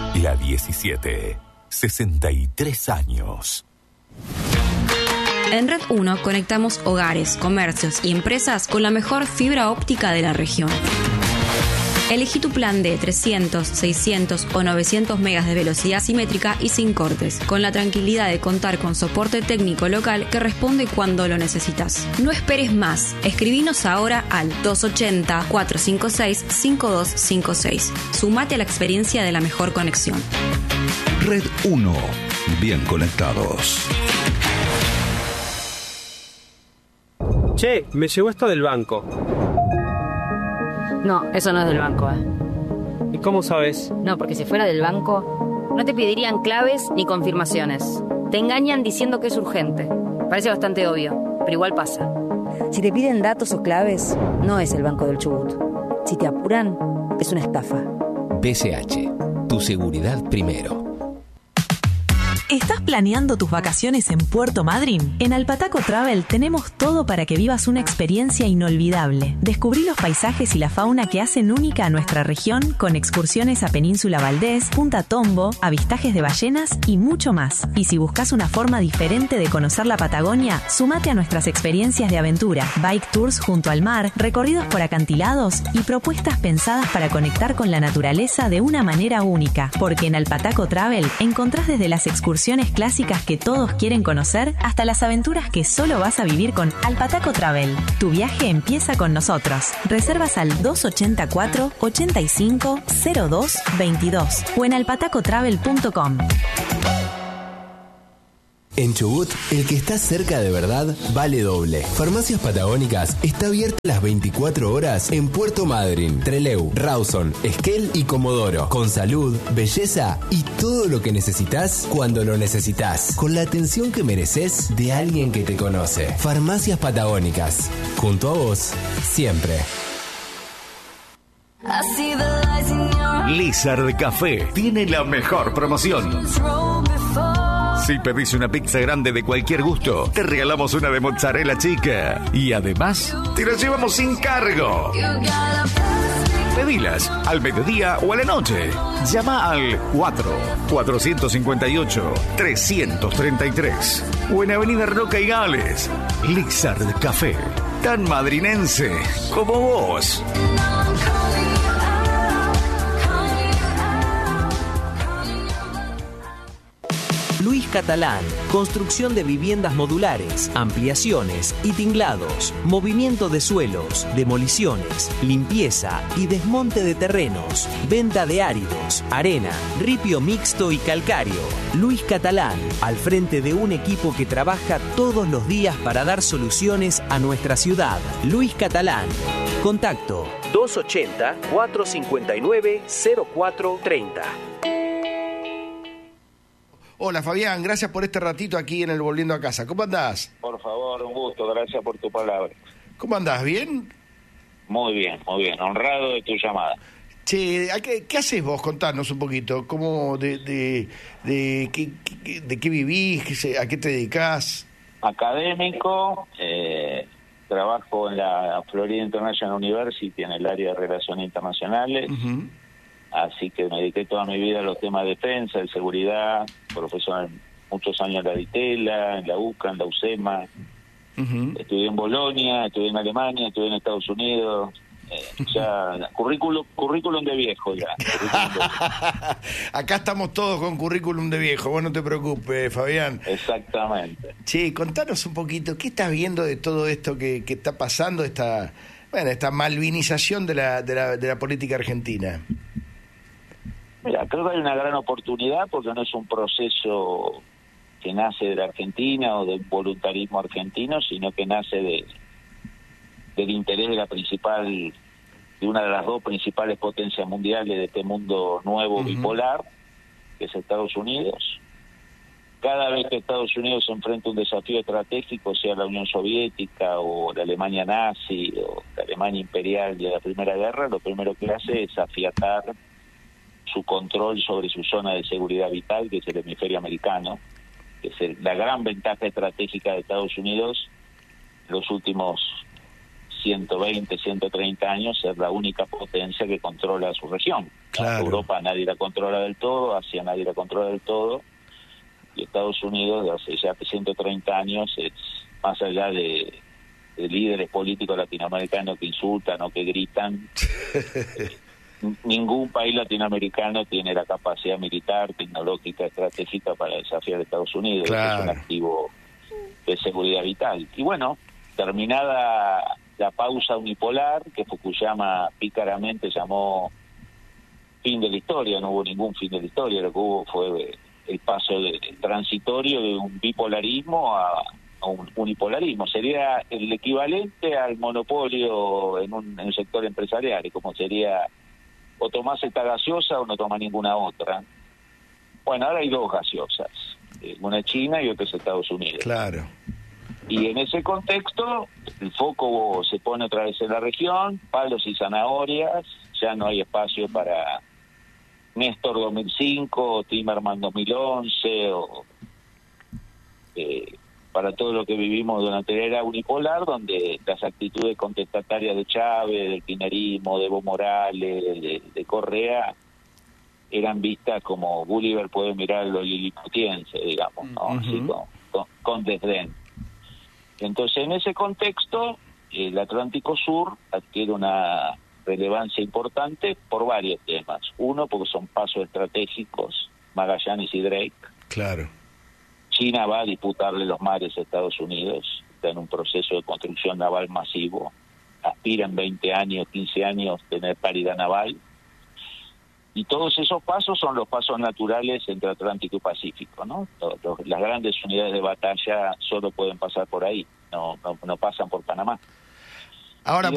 La 17. 63 años. En Red 1 conectamos hogares, comercios y empresas con la mejor fibra óptica de la región. Elegí tu plan de 300, 600 o 900 megas de velocidad simétrica y sin cortes, con la tranquilidad de contar con soporte técnico local que responde cuando lo necesitas. No esperes más. Escribinos ahora al 280-456-5256. Sumate a la experiencia de la mejor conexión. Red 1. Bien conectados. Che, me llegó esto del banco. No, eso no es del banco, ¿Y cómo sabes? No, porque si fuera del banco, no te pedirían claves ni confirmaciones. Te engañan diciendo que es urgente. Parece bastante obvio, pero igual pasa. Si te piden datos o claves, no es el Banco del Chubut. Si te apuran, es una estafa. BCH, tu seguridad primero. ¿Estás planeando tus vacaciones en Puerto Madryn? En Alpataco Travel tenemos todo para que vivas una experiencia inolvidable. Descubrí los paisajes y la fauna que hacen única a nuestra región con excursiones a Península Valdés, Punta Tombo, avistajes de ballenas y mucho más. Y si buscas una forma diferente de conocer la Patagonia, sumate a nuestras experiencias de aventura, bike tours junto al mar, recorridos por acantilados y propuestas pensadas para conectar con la naturaleza de una manera única. Porque en Alpataco Travel encontrás desde las excursiones clásicas que todos quieren conocer hasta las aventuras que solo vas a vivir con Alpataco Travel. Tu viaje empieza con nosotros. Reservas al 284-85-02-22 o en alpatacotravel.com. En Chubut, el que está cerca de verdad vale doble. Farmacias Patagónicas está abierta las 24 horas en Puerto Madryn, Trelew, Rawson, Esquel y Comodoro. Con salud, belleza y todo lo que necesitas cuando lo necesitas. Con la atención que mereces de alguien que te conoce. Farmacias Patagónicas. Junto a vos, siempre. Lizard Café tiene la mejor promoción. Si pedís una pizza grande de cualquier gusto, te regalamos una de mozzarella chica. Y además, te la llevamos sin cargo. Pedilas al mediodía o a la noche. Llama al 458-333. O en Avenida Roca y Gales. Lizard Café. Tan madrinense como vos. Luis Catalán, construcción de viviendas modulares, ampliaciones y tinglados, movimiento de suelos, demoliciones, limpieza y desmonte de terrenos, venta de áridos, arena, ripio mixto y calcáreo. Luis Catalán, al frente de un equipo que trabaja todos los días para dar soluciones a nuestra ciudad. Luis Catalán. Contacto 280-459-0430. Hola Fabián, gracias por este ratito aquí en el Volviendo a Casa. ¿Cómo andás? Por favor, un gusto, gracias por tu palabra. ¿Cómo andás? ¿Bien? Muy bien, honrado de tu llamada. Che, ¿qué haces vos? Contanos un poquito, ¿cómo de qué vivís? ¿A qué te dedicás? Académico, trabajo en la Florida International University en el área de Relaciones Internacionales. Uh-huh. Así que me dediqué toda mi vida a los temas de defensa, de seguridad, profesor muchos años en la DITELA, en la UCA, en la UCEMA. Uh-huh. Estudié en Bolonia, estudié en Alemania, estudié en Estados Unidos. Currículum de viejo ya. Acá estamos todos con currículum de viejo, vos no te preocupes, Fabián. Exactamente. Che, contanos un poquito, ¿qué estás viendo de todo esto que está pasando, esta malvinización de la política argentina? Mira, creo que hay una gran oportunidad porque no es un proceso que nace de la Argentina o del voluntarismo argentino, sino que nace del interés de una de las dos principales potencias mundiales de este mundo nuevo, uh-huh, bipolar, que es Estados Unidos. Cada vez que Estados Unidos se enfrenta a un desafío estratégico, sea la Unión Soviética o la Alemania nazi o la Alemania imperial de la Primera Guerra, lo primero que hace es afiatar su control sobre su zona de seguridad vital, que es el hemisferio americano, que es la gran ventaja estratégica de Estados Unidos en los últimos 120, 130 años, ser la única potencia que controla su región. Claro. Europa nadie la controla del todo, Asia nadie la controla del todo, y Estados Unidos de hace ya 130 años es más allá de líderes políticos latinoamericanos que insultan o que gritan. Ningún país latinoamericano tiene la capacidad militar, tecnológica, estratégica para desafiar a Estados Unidos. Claro. Es un activo de seguridad vital. Y bueno, terminada la pausa unipolar, que Fukuyama pícaramente llamó fin de la historia, no hubo ningún fin de la historia, lo que hubo fue el paso transitorio de un bipolarismo a un unipolarismo. Sería el equivalente al monopolio en un sector empresarial, y como sería o tomás esta gaseosa o no tomás ninguna otra. Bueno, ahora hay dos gaseosas, una China y otra es Estados Unidos. Claro. Y en ese contexto, el foco se pone otra vez en la región, palos y zanahorias, ya no hay espacio para Néstor 2005, Timerman 2011, o para todo lo que vivimos durante la era unipolar, donde las actitudes contestatarias de Chávez, del kirchnerismo, de Evo Morales, de Correa, eran vistas como Gulliver puede mirar lo liliputiense, digamos, ¿no? Así con desdén. Entonces, en ese contexto, el Atlántico Sur adquiere una relevancia importante por varios temas. Uno, porque son pasos estratégicos, Magallanes y Drake. Claro. China va a disputarle los mares a Estados Unidos, está en un proceso de construcción naval masivo, aspira en 20 años, 15 años tener paridad naval, y todos esos pasos son los pasos naturales entre Atlántico y Pacífico, ¿no? Las grandes unidades de batalla solo pueden pasar por ahí, no pasan por Panamá. Ahora,